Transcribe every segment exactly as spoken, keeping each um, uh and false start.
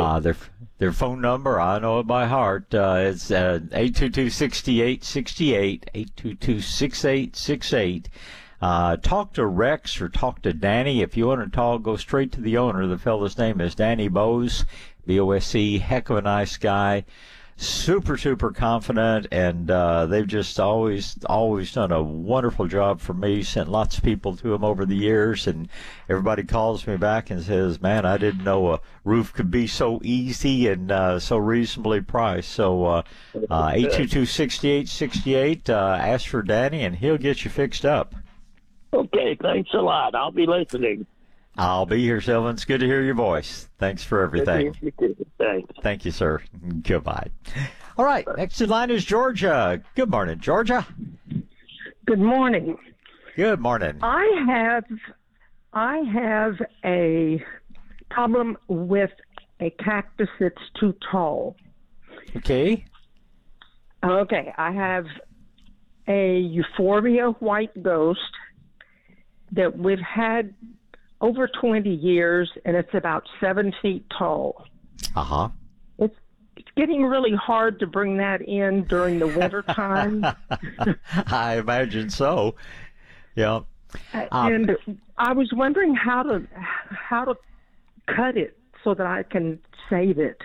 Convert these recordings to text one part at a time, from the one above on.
Uh, their their phone number, I know it by heart. Uh, it's uh, eight two two, six eight six eight, eight two two, six eight six eight. Uh, talk to Rex or talk to Danny. If you want to talk, go straight to the owner. The fellow's name is Danny Bose, B O S E, heck of a nice guy. Super, super confident, and uh, they've just always, always done a wonderful job for me. Sent lots of people to them over the years, and everybody calls me back and says, man, I didn't know a roof could be so easy and uh, so reasonably priced. So uh, uh, eight two two, six eight six eight, uh, ask for Danny, and he'll get you fixed up. Okay, thanks a lot. I'll be listening. I'll be here, Sylvan. It's good to hear your voice. Thanks for everything. Thanks. Thank you, sir. Goodbye. All right, next in line is Georgia. Good morning, Georgia. Good morning. Good morning. I have I have a problem with a cactus that's too tall. Okay. Okay, I have a Euphorbia white ghost that we've had over twenty years, and it's about seven feet tall. Uh-huh. It's, it's getting really hard to bring that in during the winter time. I imagine so. Yeah. Um, and I was wondering how to how to cut it so that I can save it.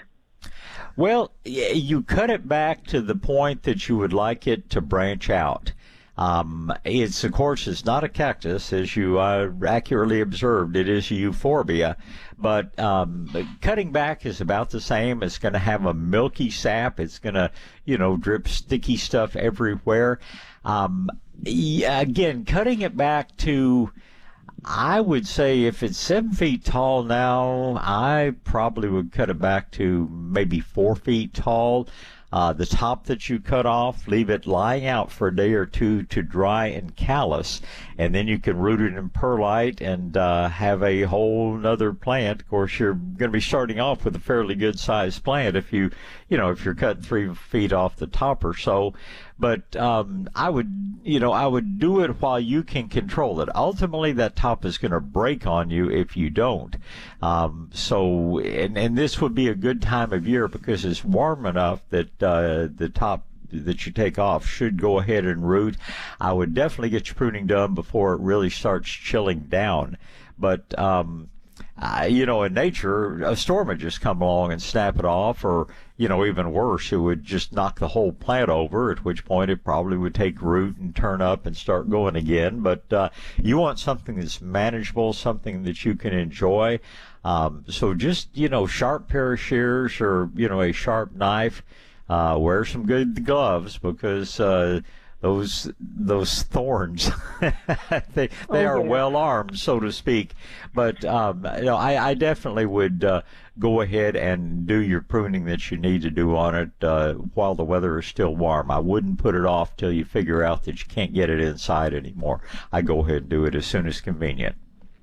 Well, you cut it back to the point that you would like it to branch out. Um, it's, of course, it's not a cactus, as you uh, accurately observed. It is a euphorbia, but um, cutting back is about the same. It's going to have a milky sap. It's going to, you know, drip sticky stuff everywhere. Um, yeah, again, cutting it back to, I would say if it's seven feet tall now, I probably would cut it back to maybe four feet tall. Uh, the top that you cut off, leave it lying out for a day or two to dry and callus, and then you can root it in perlite and uh, have a whole nother plant. Of course, you're going to be starting off with a fairly good-sized plant if you, you know, if you're cutting three feet off the top or so. But um, I would, you know, I would do it while you can control it. Ultimately, that top is going to break on you if you don't. Um, so, and, and this would be a good time of year because it's warm enough that uh, the top that you take off should go ahead and root. I would definitely get your pruning done before it really starts chilling down. But, um, uh, you know, in nature, a storm would just come along and snap it off, or, you know, even worse, it would just knock the whole plant over, at which point it probably would take root and turn up and start going again. But uh, you want something that's manageable, something that you can enjoy. Um, so just, you know, sharp pair of shears or, you know, a sharp knife. Uh, wear some good gloves because uh, those those thorns they they Oh, are yeah. well armed, so to speak. But um, you know, I, I definitely would uh, go ahead and do your pruning that you need to do on it uh, while the weather is still warm. I wouldn't put it off till you figure out that you can't get it inside anymore. I go ahead and do it as soon as convenient.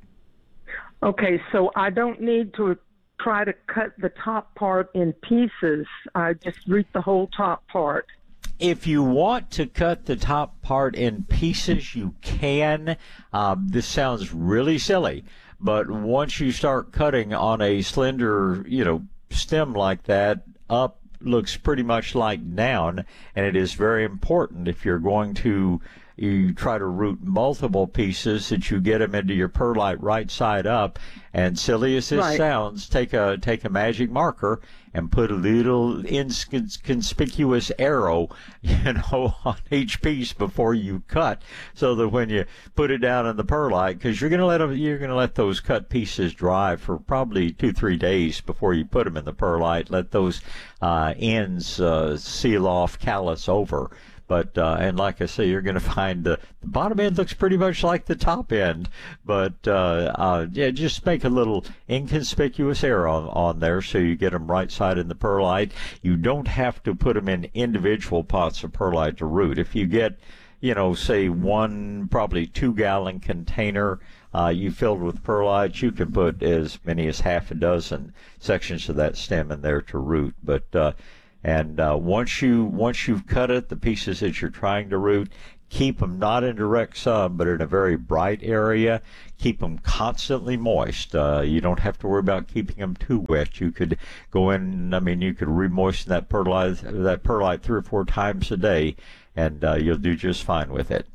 Okay, so I don't need to try to cut the top part in pieces. I just root the whole top part. If you want to cut the top part in pieces, you can. Um, this sounds really silly, but once you start cutting on a slender, you know, stem like that, up looks pretty much like down, and it is very important if you're going to you try to root multiple pieces that you get them into your perlite right side up. And silly as this Right. sounds, take a take a magic marker and put a little inconspicuous arrow, you know, on each piece before you cut, so that when you put it down in the perlite, because you're gonna let them, you're gonna let those cut pieces dry for probably two three days before you put them in the perlite. Let those uh, ends uh, seal off, callus over. But, uh, and like I say, you're going to find the, the bottom end looks pretty much like the top end. But, uh, uh, yeah, just make a little inconspicuous arrow on, on there so you get them right side in the perlite. You don't have to put them in individual pots of perlite to root. If you get, you know, say one, probably two gallon container, uh, you filled with perlite, you can put as many as half a dozen sections of that stem in there to root. But, uh, And uh, once you once you've cut it, the pieces that you're trying to root, Keep them not in direct sun, but in a very bright area. Keep them constantly moist. Uh, you don't have to worry about keeping them too wet. You could go in, I mean, you could re-moisten that perlite, that perlite three or four times a day, and uh, you'll do just fine with it.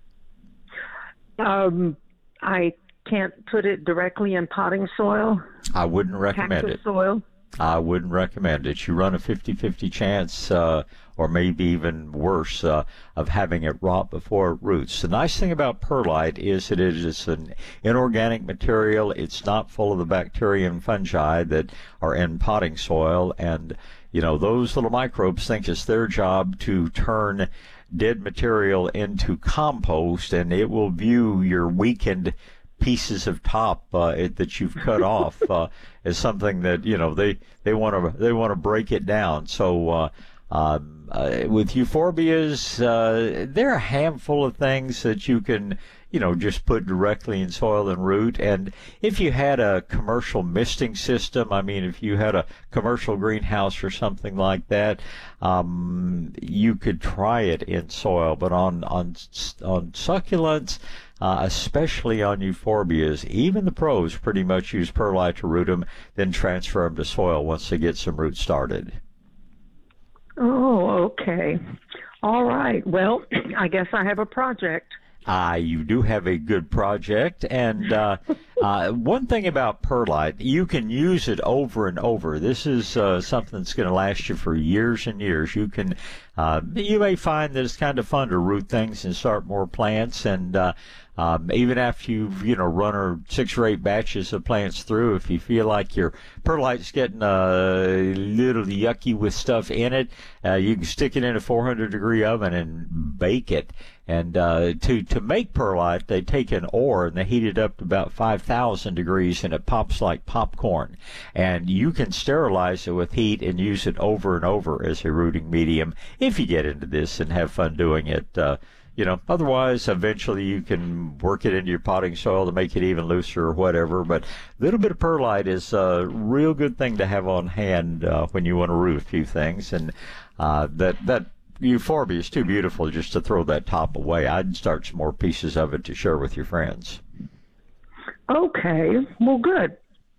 Um, I can't put it directly in potting soil. I wouldn't recommend cactus it. soil. I wouldn't recommend it. You run a fifty-fifty chance, uh, or maybe even worse, uh, of having it rot before it roots. The nice thing about perlite is that it is an inorganic material. It's not full of the bacteria and fungi that are in potting soil, and you know those little microbes think it's their job to turn dead material into compost, and it will view your weakened pieces of top uh, it, that you've cut off uh, as something that you know they they want to they want to break it down. So uh, um, uh, with euphorbias, uh, there are a handful of things that you can you know just put directly in soil and root. And if you had a commercial misting system, I mean, if you had a commercial greenhouse or something like that, um, you could try it in soil. But on on on succulents, Uh, especially on euphorbias, even the pros pretty much use perlite to root them, then transfer them to soil once they get some roots started. Oh, okay. All right. Well, I guess I have a project. Ah, uh, you do have a good project, and uh, uh, one thing about perlite, you can use it over and over. This is uh, something that's going to last you for years and years. You can, uh, you may find that it's kind of fun to root things and start more plants, and uh, um, even after you've, you know, run or six or eight batches of plants through, if you feel like your perlite's getting a little yucky with stuff in it, uh, you can stick it in a four hundred degree oven and bake it. And uh, to to make perlite, they take an ore and they heat it up to about five thousand degrees, and it pops like popcorn. And you can sterilize it with heat and use it over and over as a rooting medium if you get into this and have fun doing it. Uh, you know, otherwise, eventually you can work it into your potting soil to make it even looser or whatever. But a little bit of perlite is a real good thing to have on hand uh, when you want to root a few things. And uh, that that. Euphorbia is too beautiful just to throw that top away. I'd start some more pieces of it to share with your friends. Okay. Well, good.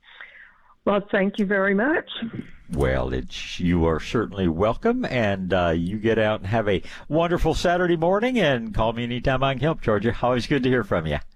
Well, thank you very much. Well, it's, you are certainly welcome, and uh, you get out and have a wonderful Saturday morning, and call me anytime I can help, Georgia. Always good to hear from you.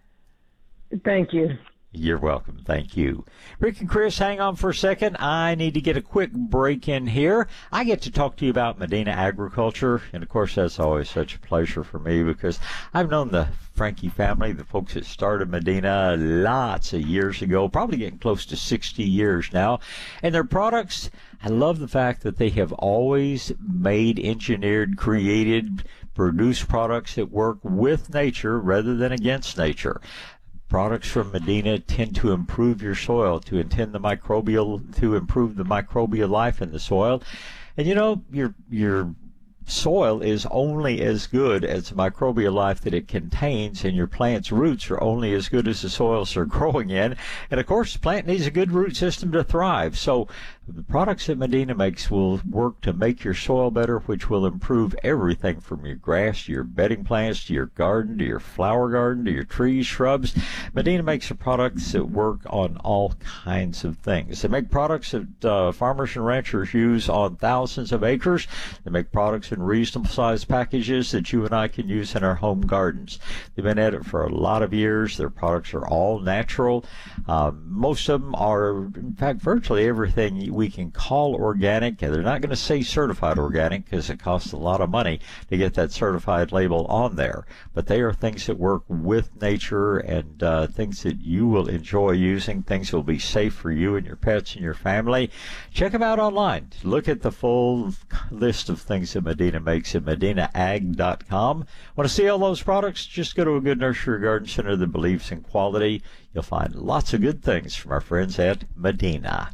Thank you. You're welcome. Thank you. Rick and Chris, hang on for a second. I need to get a quick break in here. I get to talk to you about Medina agriculture, and of course that's always such a pleasure for me because I've known the Frankie family, the folks that started Medina lots of years ago, probably getting close to sixty years now. And their products, I love the fact that they have always made, engineered, created, produced products that work with nature rather than against nature. Products from Medina tend to improve your soil, to intend the microbial, to improve the microbial life in the soil. And you know, your your soil is only as good as the microbial life that it contains, and your plant's roots are only as good as the soils they're growing in. And of course, the plant needs a good root system to thrive. So the products that Medina makes will work to make your soil better, which will improve everything from your grass to your bedding plants to your garden to your flower garden to your trees, shrubs. Medina makes the products that work on all kinds of things. They make products that uh, farmers and ranchers use on thousands of acres. They make products in reasonable sized packages that you and I can use in our home gardens. They've been at it for a lot of years. Their products are all natural. Uh, most of them are, in fact, virtually everything we can call organic. They're not going to say certified organic because it costs a lot of money to get that certified label on there. But they are things that work with nature and uh, things that you will enjoy using, things that will be safe for you and your pets and your family. Check them out online. Look at the full list of things that Medina makes at medina ag dot com. Want to see all those products? Just go to a good nursery or garden center that believes in quality. You'll find lots of good things from our friends at Medina.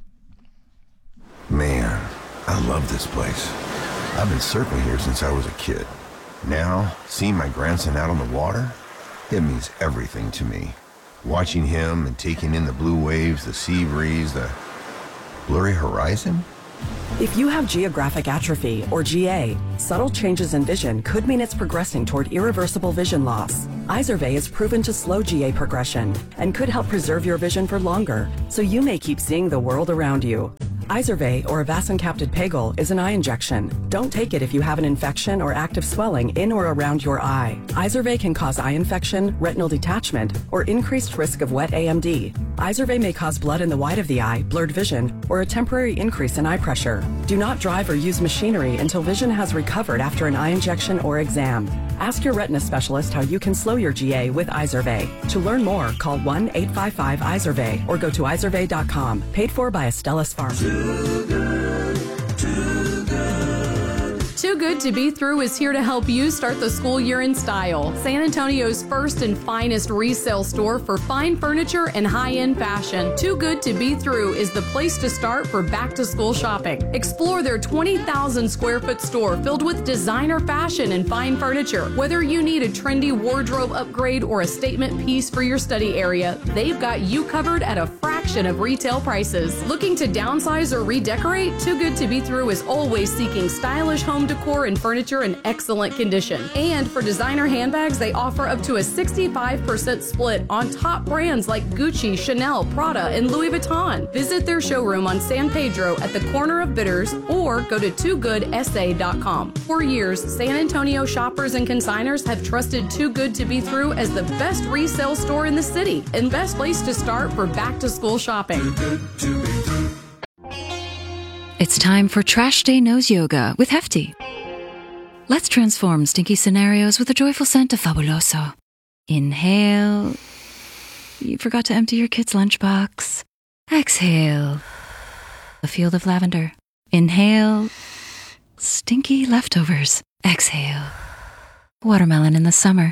Man, I love this place. I've been surfing here since I was a kid. Now, seeing my grandson out on the water, it means everything to me. Watching him and taking in the blue waves, the sea breeze, the blurry horizon, If you have geographic atrophy, or G A, subtle changes in vision could mean it's progressing toward irreversible vision loss. Izervay is proven to slow G A progression and could help preserve your vision for longer, so you may keep seeing the world around you. Izervay, or avacincaptad pegol, is an eye injection. Don't take it if you have an infection or active swelling in or around your eye. Izervay can cause eye infection, retinal detachment, or increased risk of wet A M D. Izervay may cause blood in the white of the eye, blurred vision, or a temporary increase in eye pressure. Do not drive or use machinery until vision has recovered after an eye injection or exam. Ask your retina specialist how you can slow your G A with Izervay. To learn more, call one eight five five Izervay or go to izervay dot com. Paid for by Astellas Pharma. Too good, too good. Too Good to Be Through is here to help you start the school year in style. San Antonio's first and finest resale store for fine furniture and high-end fashion. Too Good to Be Through is the place to start for back-to-school shopping. Explore their twenty thousand square foot store filled with designer fashion and fine furniture. Whether you need a trendy wardrobe upgrade or a statement piece for your study area, they've got you covered at a fraction of retail prices. Looking to downsize or redecorate? Too Good to Be Through is always seeking stylish home decor and furniture in excellent condition. And for designer handbags, they offer up to a sixty-five percent split on top brands like Gucci, Chanel, Prada, and Louis Vuitton. Visit their showroom on San Pedro at the corner of Bitters or go to too good s a dot com. For years, San Antonio shoppers and consigners have trusted Too Good to Be Through as the best resale store in the city and best place to start for back-to-school shopping. Too good to be through. It's time for Trash Day Nose Yoga with Hefty. Let's transform stinky scenarios with a joyful scent of Fabuloso. Inhale. You forgot to empty your kid's lunchbox. Exhale. A field of lavender. Inhale. Stinky leftovers. Exhale. Watermelon in the summer.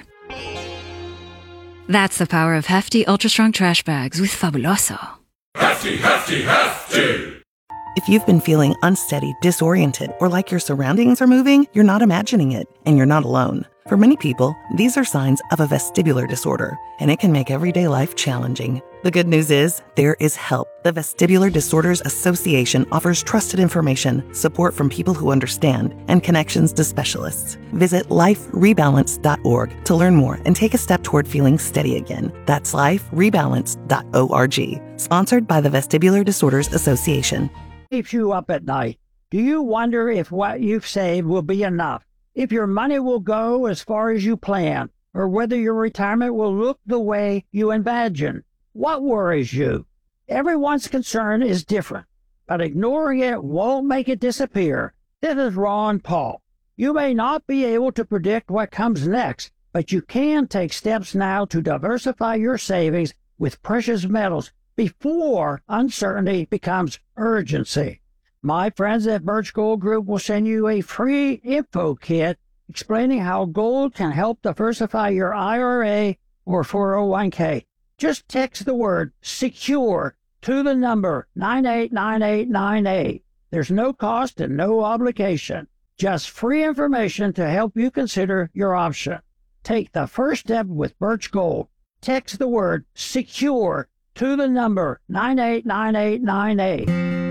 That's the power of Hefty Ultra Strong Trash Bags with Fabuloso. Hefty, hefty, hefty! If you've been feeling unsteady, disoriented, or like your surroundings are moving, you're not imagining it, and you're not alone. For many people, these are signs of a vestibular disorder, and it can make everyday life challenging. The good news is, there is help. The Vestibular Disorders Association offers trusted information, support from people who understand, and connections to specialists. Visit life rebalance dot org to learn more and take a step toward feeling steady again. That's life rebalance dot org. Sponsored by the Vestibular Disorders Association. Keeps you up at night? Do you wonder if what you've saved will be enough? If your money will go as far as you plan? Or whether your retirement will look the way you imagine? What worries you? Everyone's concern is different, but ignoring it won't make it disappear. This is Ron Paul. You may not be able to predict what comes next, but you can take steps now to diversify your savings with precious metals before uncertainty becomes urgency. My friends at Birch Gold Group will send you a free info kit explaining how gold can help diversify your I R A or four oh one k. Just text the word SECURE to the number nine eight nine eight nine eight. There's no cost and no obligation. Just free information to help you consider your option. Take the first step with Birch Gold. Text the word SECURE to the number nine eight nine eight nine eight.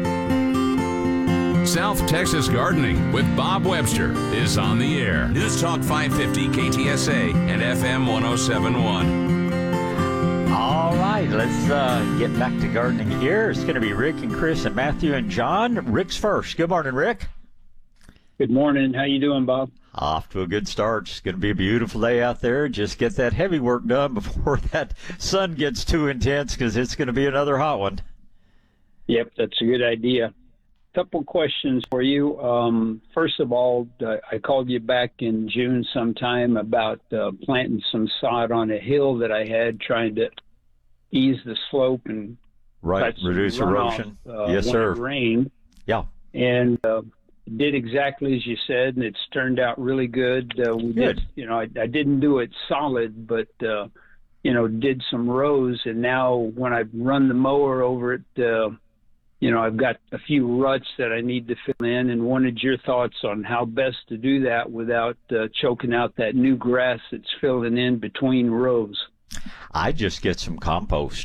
South Texas Gardening with Bob Webster is on the air. News Talk five fifty K T S A and F M one oh seven point one. All right, let's uh, get back to gardening here. It's going to be Rick and Chris and Matthew and John. Rick's first. Good morning, Rick. Good morning. How you doing, Bob? Off to a good start. It's going to be a beautiful day out there. Just get that heavy work done before that sun gets too intense, because it's going to be another hot one. Yep, that's a good idea. Couple questions for you. Um, first of all, uh, I called you back in June sometime about uh, planting some sod on a hill that I had, trying to ease the slope and right, reduce erosion. Uh, yes, when sir. It rained. Yeah. And uh, did exactly as you said, and it's turned out really good. Uh, we good. did, you know, I, I didn't do it solid, but uh, you know, did some rows, and now when I run the mower over it, uh, you know, I've got a few ruts that I need to fill in, and wanted your thoughts on how best to do that without uh, choking out that new grass that's filling in between rows. I just get some compost.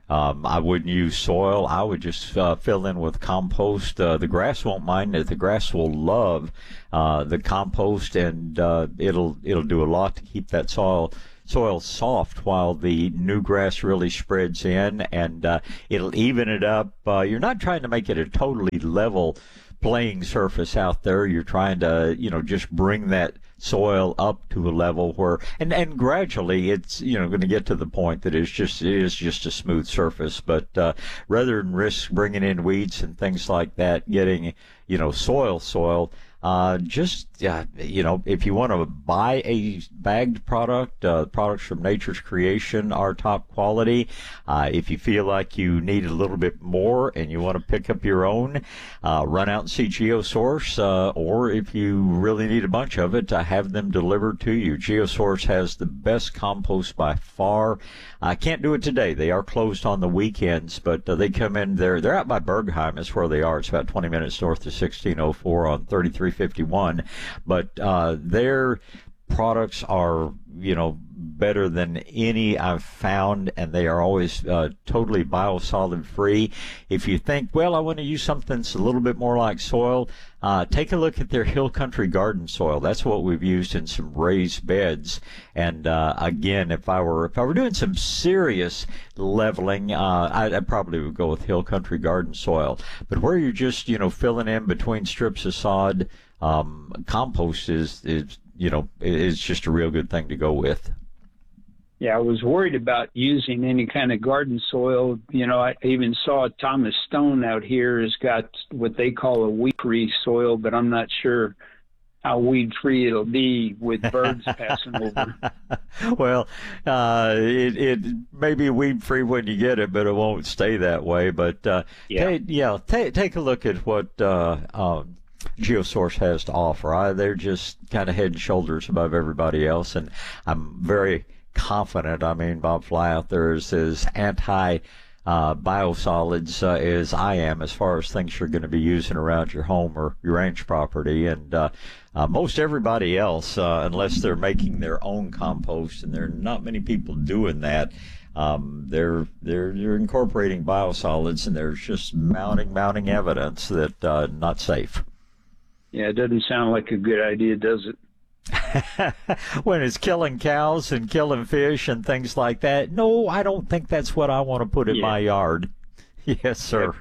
Um, I wouldn't use soil. I would just uh, fill in with compost. Uh, the grass won't mind it. The grass will love uh, the compost, and uh, it'll it'll do a lot to keep that soil soil soft while the new grass really spreads in, and uh, it'll even it up. Uh, you're not trying to make it a totally level playing surface out there. You're trying to, you know, just bring that soil up to a level where, and, and gradually it's, you know, going to get to the point that it's just, it is just a smooth surface. But uh, rather than risk bringing in weeds and things like that, getting, you know, soil, soil, uh, just, uh, you know, if you want to buy a bagged product, uh, products from Nature's Creation are top quality. Uh, if you feel like you need a little bit more and you want to pick up your own, uh, run out and see GeoSource, uh, or if you really need a bunch of it, uh, have them delivered to you. GeoSource has the best compost by far. I can't do it today. They are closed on the weekends, but uh, they come in there. They're out by Bergheim is where they are. It's about twenty minutes north of sixteen oh four on thirty-three fifty-one. But uh, their products are, you know, better than any I've found, and they are always uh, totally biosolid free. If you think, well, I want to use something that's a little bit more like soil, uh, take a look at their Hill Country Garden soil. That's what we've used in some raised beds. And uh, again, if I were if I were doing some serious leveling, uh, I, I probably would go with Hill Country Garden soil. But where you're just, you know, filling in between strips of sod, um, compost is is you know, is just a real good thing to go with. Yeah, I was worried about using any kind of garden soil. You know, I even saw Thomas Stone out here has got what they call a weed-free soil, but I'm not sure how weed-free it'll be with birds passing over. Well, uh, it, it may be weed-free when you get it, but it won't stay that way. But, uh, yeah, take, yeah take, take a look at what uh, um, GeoSource has to offer. I, they're just kind of head and shoulders above everybody else, and I'm very confident. I mean, Bob Fly out there is as anti uh, biosolids uh, as I am as far as things you're going to be using around your home or your ranch property. And uh, uh, most everybody else, uh, unless they're making their own compost, and there are not many people doing that, um, they're they're they're incorporating biosolids, and there's just mounting mounting evidence that uh, not safe. Yeah, it doesn't sound like a good idea, does it? When it's killing cows and killing fish and things like that. No, I don't think that's what I want to put in yeah. my yard. Yes, sir.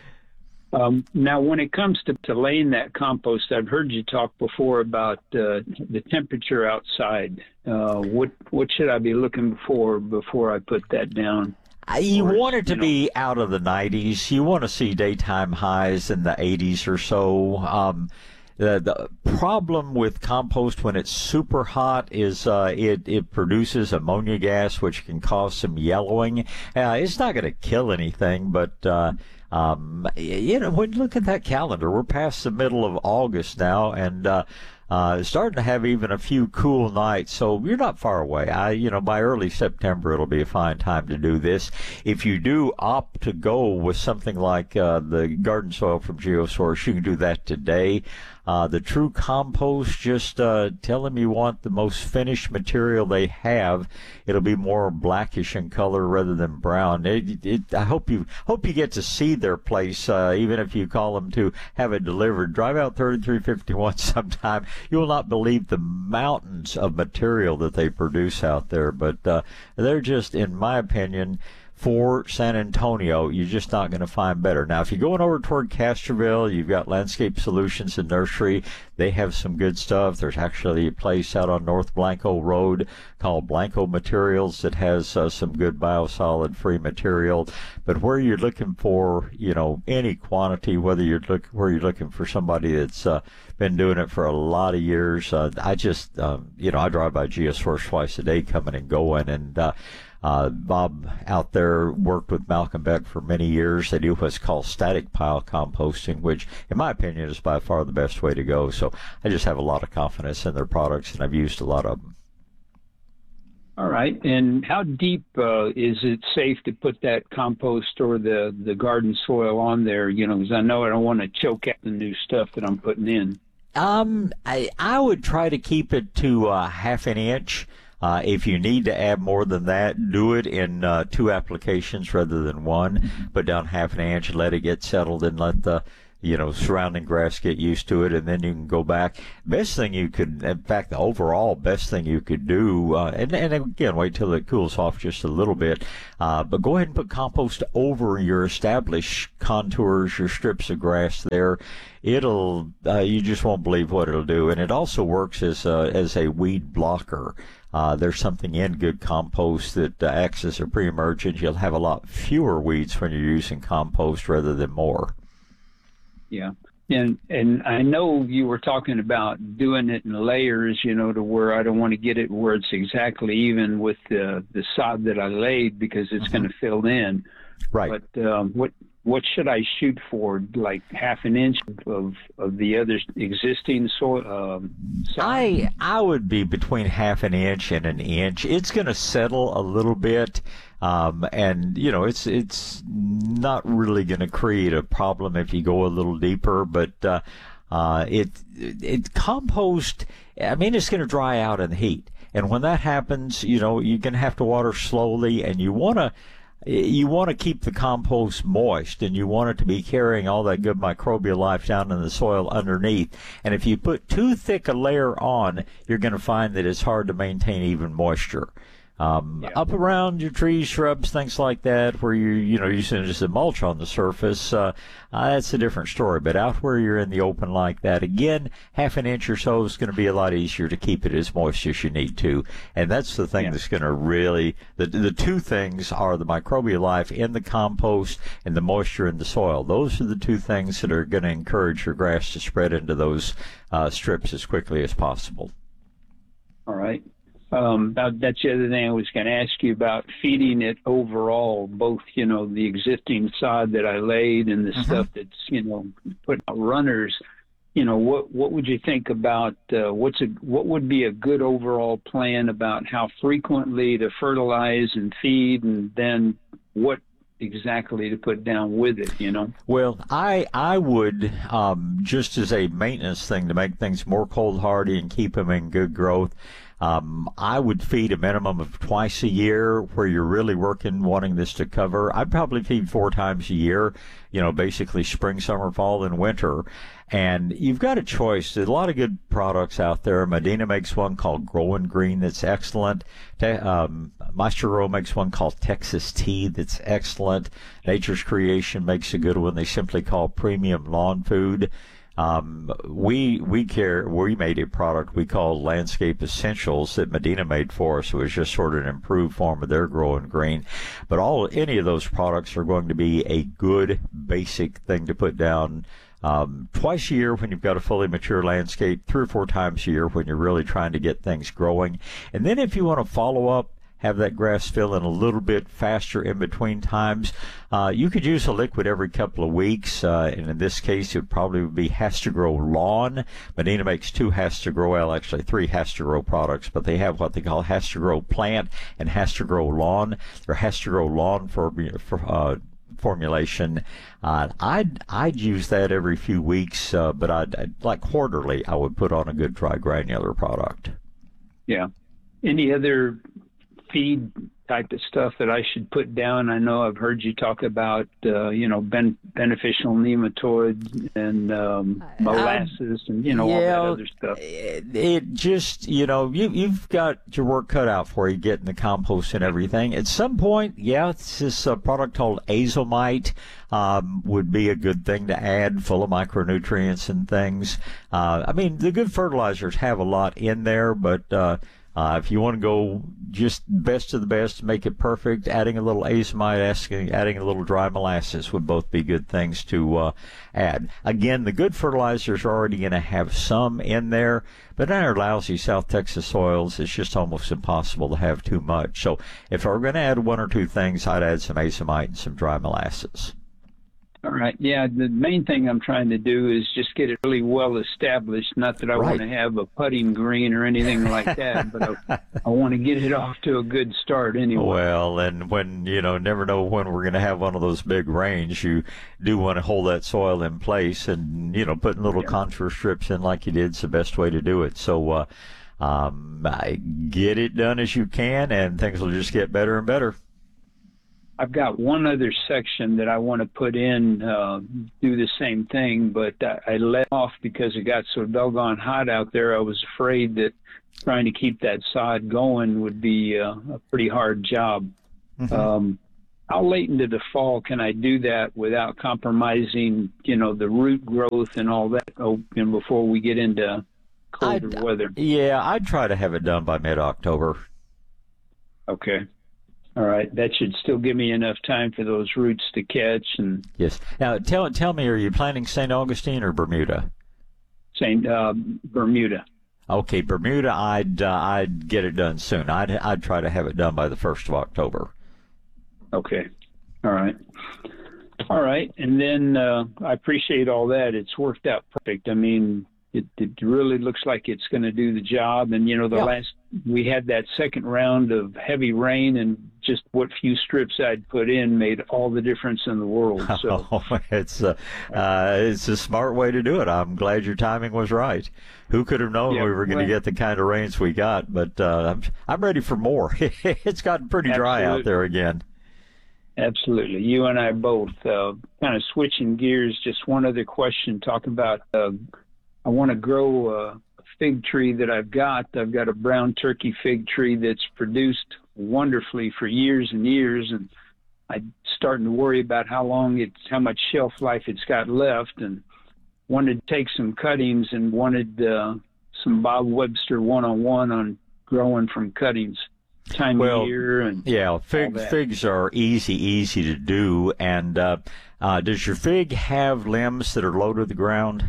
Um, now, when it comes to, to laying that compost, I've heard you talk before about uh, the temperature outside. Uh, what what should I be looking for before I put that down? You or, want it to you know, be out of the nineties. You want to see daytime highs in the eighties or so. Um, The, the problem with compost when it's super hot is uh, it, it produces ammonia gas, which can cause some yellowing. Uh, it's not going to kill anything, but, uh, um, you know, when you look at that calendar, we're past the middle of August now, and uh, uh, starting to have even a few cool nights. So you're not far away. I, you know, by early September, it'll be a fine time to do this. If you do opt to go with something like uh, the garden soil from GeoSource, you can do that today. Uh, the True Compost, just uh, tell them you want the most finished material they have. It'll be more blackish in color rather than brown. It, it, I hope you hope you get to see their place, uh, even if you call them to have it delivered. Drive out thirty-three fifty-one sometime. You will not believe the mountains of material that they produce out there. But uh, they're just, in my opinion, for San Antonio, you're just not going to find better. Now, if you're going over toward Castroville, you've got Landscape Solutions and Nursery. They have some good stuff. There's actually a place out on North Blanco Road called Blanco Materials that has uh, some good biosolid-free material. But where you're looking for, you know, any quantity, whether you're look where you're looking for somebody that's uh, been doing it for a lot of years, uh, I just, um, you know, I drive by GeoSource twice a day, coming and going, and uh, Uh, Bob out there worked with Malcolm Beck for many years. They do what's called static pile composting, which, in my opinion, is by far the best way to go. So I just have a lot of confidence in their products, and I've used a lot of them. All right. And how deep uh, is it safe to put that compost or the, the garden soil on there? You know, because I know I don't want to choke out the new stuff that I'm putting in. Um, I, I would try to keep it to uh, half an inch. Uh, if you need to add more than that, do it in uh, two applications rather than one. Put down half an inch, let it get settled, and let the you know, surrounding grass get used to it, and then you can go back. Best thing you could, in fact, the overall best thing you could do, uh, and, and again, wait till it cools off just a little bit, uh, but go ahead and put compost over your established contours, your strips of grass there. It'll, uh, you just won't believe what it'll do. And it also works as a, as a weed blocker. Uh, there's something in good compost that uh, acts as a pre-emergent. You'll have a lot fewer weeds when you're using compost rather than more. Yeah. And and I know you were talking about doing it in layers, you know, to where I don't want to get it where it's exactly even with the, the sod that I laid, because it's mm-hmm. going to fill in. Right. But um, what what should I shoot for? Like half an inch of, of the other existing soil? Um, sod? I, I would be between half an inch and an inch. It's going to settle a little bit. Um, and, you know, it's it's not really going to create a problem if you go a little deeper, but uh, uh, it, it compost, I mean, it's going to dry out in the heat. And when that happens, you know, you're going to have to water slowly, and you want to you want to keep the compost moist, and you want it to be carrying all that good microbial life down in the soil underneath. And if you put too thick a layer on, you're going to find that it's hard to maintain even moisture. Um, yeah. Up around your trees, shrubs, things like that, where you're, you know, using just a mulch on the surface, uh, uh, that's a different story. But out where you're in the open like that, again, half an inch or so is going to be a lot easier to keep it as moist as you need to. And that's the thing yeah. that's going to really, the, the two things are the microbial life in the compost and the moisture in the soil. Those are the two things that are going to encourage your grass to spread into those uh, strips as quickly as possible. All right. Um, that's the other thing I was going to ask you about, feeding it overall, both, you know, the existing sod that I laid and the mm-hmm. stuff that's, you know, put out runners. You know, what what would you think about uh, what's a what would be a good overall plan about how frequently to fertilize and feed, and then what exactly to put down with it, you know? Well, I I would, um, just as a maintenance thing to make things more cold hardy and keep them in good growth, Um, I would feed a minimum of twice a year where you're really working, wanting this to cover. I'd probably feed four times a year, you know, basically spring, summer, fall, and winter. And you've got a choice. There's a lot of good products out there. Medina makes one called Growing Green that's excellent. Te- um, Maestro Grow makes one called Texas Tea that's excellent. Nature's Creation makes a good one they simply call Premium Lawn Food. Um, we we care we made a product we called Landscape Essentials that Medina made for us. It was just sort of an improved form of their Growing Green. But all any of those products are going to be a good basic thing to put down um, twice a year when you've got a fully mature landscape, three or four times a year when you're really trying to get things growing. And then if you want to follow up, have that grass fill in a little bit faster in between times, Uh, you could use a liquid every couple of weeks, uh, and in this case, it would probably be Has to Grow Lawn. Medina makes two Has to Grow, well, actually three Has to Grow products, but they have what they call Has to Grow Plant and Has to Grow Lawn. Their Has to Grow Lawn for, for uh, formulation, uh, I'd I'd use that every few weeks, uh, but I'd, I'd like quarterly. I would put on a good dry granular product. Yeah. Any other feed type of stuff that I should put down? I know I've heard you talk about, uh, you know, ben- beneficial nematoids and um, molasses and, you know, yeah, all that other stuff. It, it just, you know, you, you've got your work cut out for you getting the compost and everything. At some point, yeah, it's this uh, product called Azomite um, would be a good thing to add, full of micronutrients and things. Uh, I mean, the good fertilizers have a lot in there, but uh, Uh, if you want to go just best of the best, make it perfect, adding a little azomite, asking, adding a little dry molasses would both be good things to uh, add. Again, the good fertilizers are already going to have some in there, but in our lousy South Texas soils, it's just almost impossible to have too much. So if I were going to add one or two things, I'd add some azomite and some dry molasses. All right. Yeah, the main thing I'm trying to do is just get it really well established. Not that I right. want to have a putting green or anything like that, but I, I want to get it off to a good start anyway. Well, and when, you know, never know when we're going to have one of those big rains, you do want to hold that soil in place, and, you know, putting little yeah. contour strips in like you did is the best way to do it. So, uh, Um, get it done as you can, and things will just get better and better. I've got one other section that I want to put in, uh, do the same thing, but I, I let off because it got so doggone hot out there. I was afraid that trying to keep that sod going would be uh, a pretty hard job. Mm-hmm. Um, how late into the fall can I do that without compromising, you know, the root growth and all that, oh, and before we get into colder I'd, weather? Yeah, I'd try to have it done by mid-October. Okay. All right. That should still give me enough time for those roots to catch. And yes. Now, tell tell me, are you planting Saint Augustine or Bermuda? Saint Uh, Bermuda. Okay, Bermuda. I'd uh, I'd get it done soon. I'd I'd try to have it done by the first of October. Okay. All right. All right. And then uh, I appreciate all that. It's worked out perfect. I mean, it, it really looks like it's going to do the job. And, you know, the yeah. last, we had that second round of heavy rain, and just what few strips I'd put in made all the difference in the world. So oh, it's, a, uh, it's a smart way to do it. I'm glad your timing was right. Who could have known yeah, we were going to well, get the kind of rains we got? But uh, I'm, I'm ready for more. It's gotten pretty dry absolutely. out there again. Absolutely. You and I both. Uh, kind of switching gears, just one other question. Talk about, uh, I want to grow a fig tree that I've got. I've got a brown turkey fig tree that's produced wonderfully for years and years, and I'm starting to worry about how long it's, how much shelf life it's got left, and wanted to take some cuttings and wanted uh, some Bob Webster one-on-one on growing from cuttings. Time well, of year and yeah, fig, figs are easy, easy to do. And uh, uh, does your fig have limbs that are low to the ground?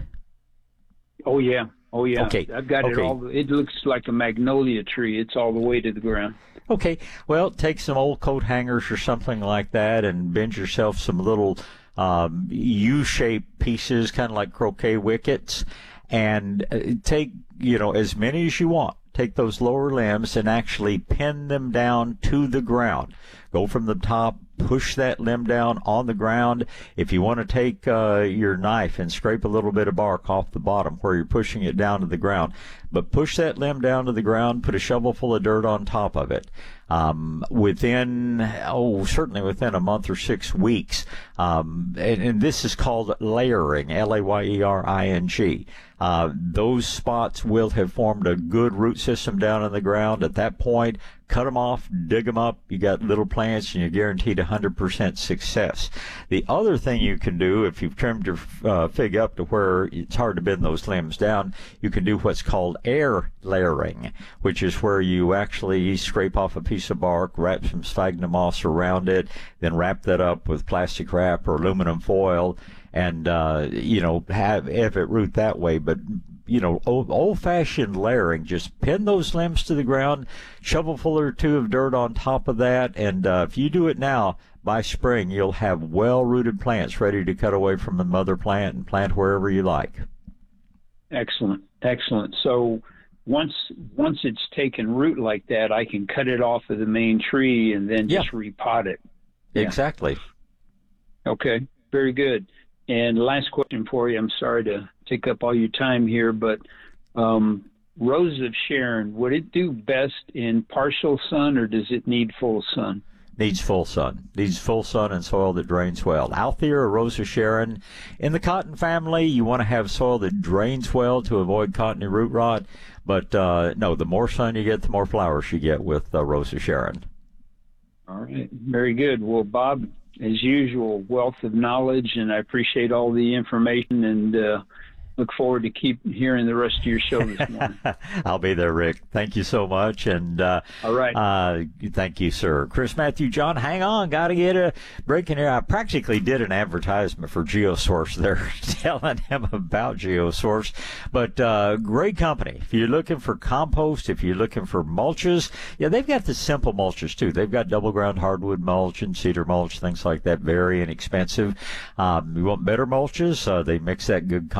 Oh yeah, oh yeah. Okay, I've got okay. it all. It looks like a magnolia tree. It's all the way to the ground. Okay, well, take some old coat hangers or something like that, and bend yourself some little um, U-shaped pieces, kind of like croquet wickets, and uh, take you know as many as you want. Take those lower limbs and actually pin them down to the ground. Go from the top, push that limb down on the ground. If you want to take uh, your knife and scrape a little bit of bark off the bottom where you're pushing it down to the ground, but push that limb down to the ground, put a shovel full of dirt on top of it. Um, within, oh, certainly within a month or six weeks, um, and, and this is called layering, L A Y E R I N G. Uh, those spots will have formed a good root system down in the ground. At that point, cut them off, dig them up. You got little plants, and you're guaranteed one hundred percent success. The other thing you can do, if you've trimmed your uh, fig up to where it's hard to bend those limbs down, you can do what's called air layering, which is where you actually scrape off a piece of bark, wrap some sphagnum moss around it, then wrap that up with plastic wrap or aluminum foil, and uh, you know have have it root that way. But you know, old, old-fashioned layering, just pin those limbs to the ground, shovelful or two of dirt on top of that, and uh, if you do it now, by spring you'll have well-rooted plants ready to cut away from the mother plant and plant wherever you like. Excellent, excellent. So once once it's taken root like that, I can cut it off of the main tree and then just yeah. repot it. Yeah. Exactly. Okay, very good. And last question for you. I'm sorry to take up all your time here, but um, Rose of Sharon, would it do best in partial sun, or does it need full sun? Needs full sun. Needs full sun and soil that drains well. Althea or Rose of Sharon. In the cotton family, you want to have soil that drains well to avoid cottony root rot. But uh, no, the more sun you get, the more flowers you get with uh, Rose of Sharon. All right. Very good. Well, Bob, as usual, wealth of knowledge, and I appreciate all the information, and uh, look forward to keep hearing the rest of your show this morning. I'll be there, Rick. Thank you so much. And uh, all right. Uh, thank you, sir. Chris, Matthew, John, hang on. Got to get a break in here. I practically did an advertisement for GeoSource there, telling him about GeoSource. But uh, great company. If you're looking for compost, if you're looking for mulches, yeah, they've got the simple mulches, too. They've got double ground hardwood mulch and cedar mulch, things like that, very inexpensive. Um, you want better mulches? Uh, they mix that good compost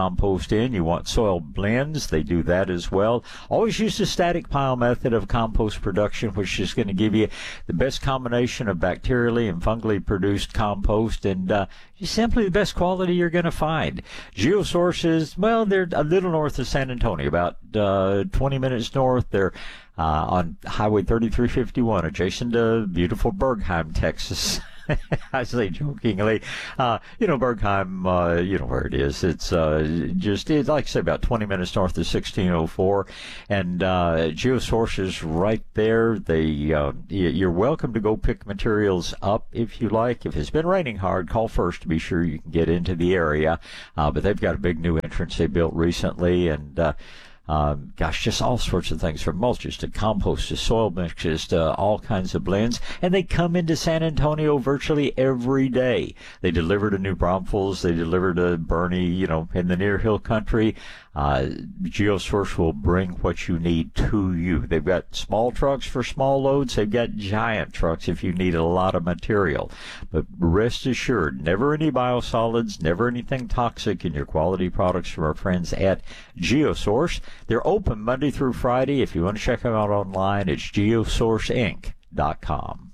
compost in, you want soil blends, they do that as well. Always use the static pile method of compost production, which is going to give you the best combination of bacterially and fungally produced compost, and uh, simply the best quality you're going to find. GeoSource is, well, they're a little north of San Antonio, about uh, twenty minutes north. They're uh, on Highway thirty-three fifty-one, adjacent to beautiful Bergheim, Texas. I say jokingly, uh, you know, Bergheim, uh, you know where it is. It's uh, just, it's like I say, about twenty minutes north of sixteen oh four. And uh, GeoSource is right there. They, uh, you're welcome to go pick materials up if you like. If it's been raining hard, call first to be sure you can get into the area. Uh, but they've got a big new entrance they built recently, and uh, Um, gosh, just all sorts of things, from mulches to compost to soil mixes to all kinds of blends. And they come into San Antonio virtually every day. They deliver to New Braunfels. They deliver to Bernie, you know, in the near hill country. Uh, GeoSource will bring what you need to you. They've got small trucks for small loads. They've got giant trucks if you need a lot of material. But rest assured, never any biosolids, never anything toxic in your quality products from our friends at GeoSource. They're open Monday through Friday. If you want to check them out online, it's geosource inc dot com.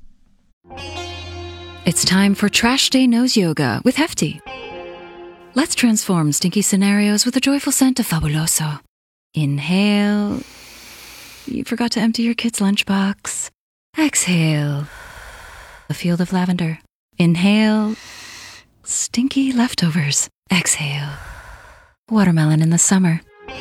It's time for Trash Day Nose Yoga with Hefty. Let's transform stinky scenarios with a joyful scent of Fabuloso. Inhale. You forgot to empty your kid's lunchbox. Exhale. A field of lavender. Inhale. Stinky leftovers. Exhale. Watermelon in the summer.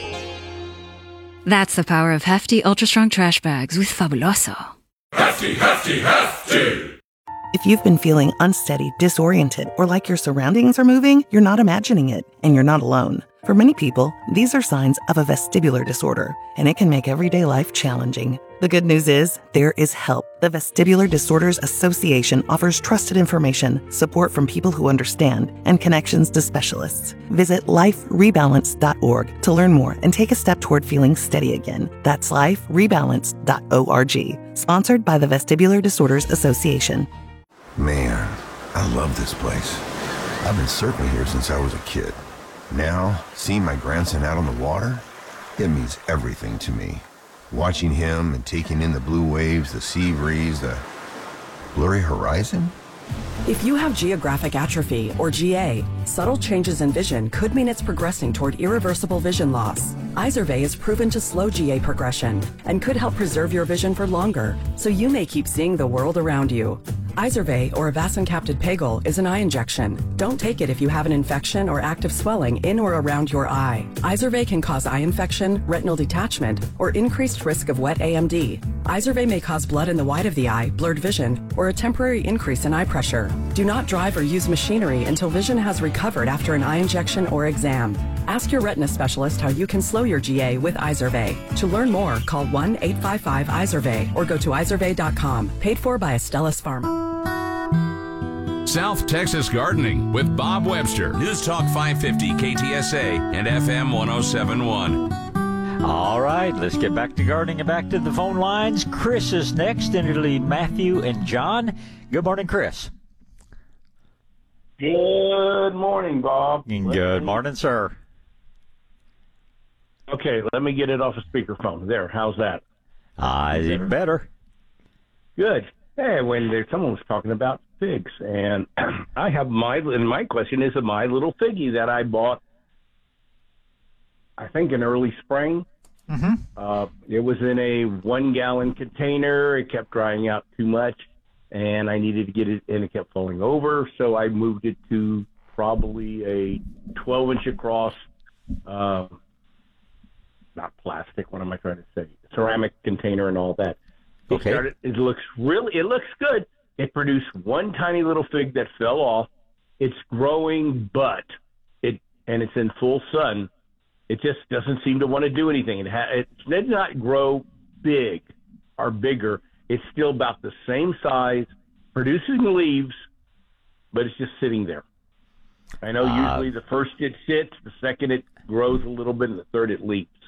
That's the power of Hefty Ultra Strong Trash Bags with Fabuloso. Hefty, hefty, hefty! If you've been feeling unsteady, disoriented, or like your surroundings are moving, you're not imagining it, and you're not alone. For many people, these are signs of a vestibular disorder, and it can make everyday life challenging. The good news is, there is help. The Vestibular Disorders Association offers trusted information, support from people who understand, and connections to specialists. Visit life rebalance dot org to learn more and take a step toward feeling steady again. That's life rebalance dot org. Sponsored by the Vestibular Disorders Association. Man, I love this place. I've been surfing here since I was a kid. Now, seeing my grandson out on the water, it means everything to me. Watching him and taking in the blue waves, the sea breeze, the blurry horizon. If you have geographic atrophy, or G A, subtle changes in vision could mean it's progressing toward irreversible vision loss. Izervay is proven to slow G A progression and could help preserve your vision for longer, so you may keep seeing the world around you. Izervay, or avacincaptad pegol, is an eye injection. Don't take it if you have an infection or active swelling in or around your eye. Izervay can cause eye infection, retinal detachment, or increased risk of wet A M D. Izervay may cause blood in the white of the eye, blurred vision, or a temporary increase in eye pressure. Do not drive or use machinery until vision has recovered after an eye injection or exam. Ask your retina specialist how you can slow your G A with Izervay. To learn more, call one eight five five Izervay or go to izervay dot com. Paid for by Astellas Pharma. South Texas Gardening with Bob Webster. News Talk five fifty K T S A and F M one oh seven point one. All right, let's get back to gardening and back to the phone lines. Chris is next, and it'll be Matthew and John. Good morning, Chris. Good morning, Bob. Good morning, sir. Okay, let me get it off a speakerphone. There, how's that? Uh, even better. Good. Hey, when there, someone was talking about figs, and I have my, and my question is my little figgy that I bought, I think in early spring. Mm-hmm. Uh, it was in a one-gallon container. It kept drying out too much, and I needed to get it, and it kept falling over, so I moved it to probably a twelve-inch across, uh, not plastic, what am I trying to say, ceramic container and all that. It okay. Started, it looks really, it looks good. It produced one tiny little fig that fell off. It's growing, but it, and it's in full sun. It just doesn't seem to want to do anything. It, ha- it did not grow big or bigger. It's still about the same size, producing leaves, but it's just sitting there. I know uh, usually the first it sits, the second it grows a little bit, and the third it leaps.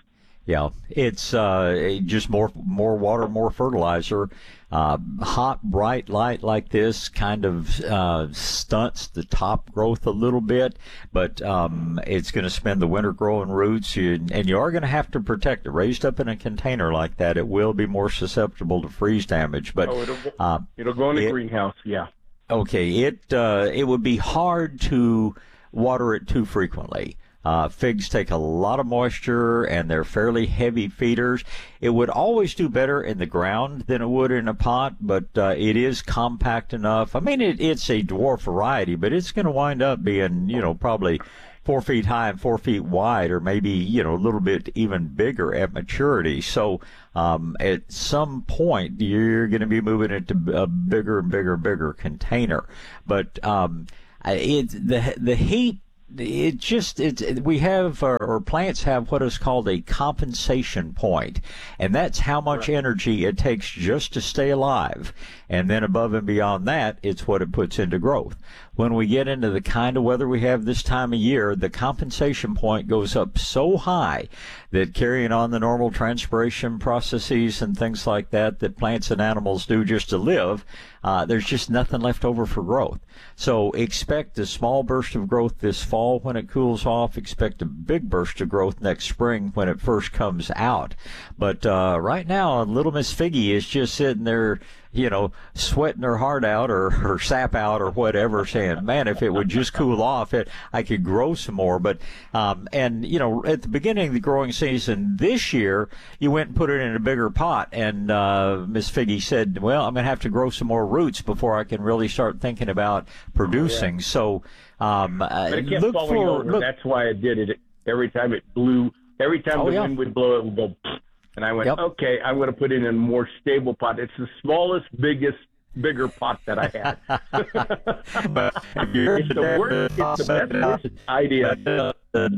Yeah, it's uh, just more more water, more fertilizer. Uh, hot, bright light like this kind of uh, stunts the top growth a little bit, but um, it's going to spend the winter growing roots, you, and you are going to have to protect it. Raised up in a container like that, it will be more susceptible to freeze damage. But oh, it'll, uh, it'll go in the it, greenhouse, yeah. Okay, it uh, it would be hard to water it too frequently. Uh, figs take a lot of moisture, and they're fairly heavy feeders. It would always do better in the ground than it would in a pot, but uh, it is compact enough. I mean, it, it's a dwarf variety, but it's going to wind up being, you know, probably four feet high and four feet wide, or maybe, you know, a little bit even bigger at maturity. So um, at some point, you're going to be moving it to a bigger and bigger, bigger container. But um, it, the the heat, it just it's we have uh, or plants have what is called a compensation point, and that's how much right. energy it takes just to stay alive, and then above and beyond that, it's what it puts into growth. When we get into the kind of weather we have this time of year, the compensation point goes up so high that carrying on the normal transpiration processes and things like that that plants and animals do just to live, uh, there's just nothing left over for growth. So expect a small burst of growth this fall when it cools off. Expect a big burst of growth next spring when it first comes out. But uh, right now, little Miss Figgy is just sitting there, you know, sweating her heart out or her sap out or whatever, saying, man, if it would just cool off, it, I could grow some more. But, um, and, you know, at the beginning of the growing season this year, you went and put it in a bigger pot, and uh, Miss Figgy said, well, I'm going to have to grow some more roots before I can really start thinking about producing. Oh, yeah. So, um, but it kept look falling for, over. look, That's why I did it. Every time it blew, every time oh, the yeah. wind would blow, it would go. And I went, yep. okay, I'm going to put it in a more stable pot. It's the smallest, biggest, bigger pot that I had. But it's the worst, it's the best idea.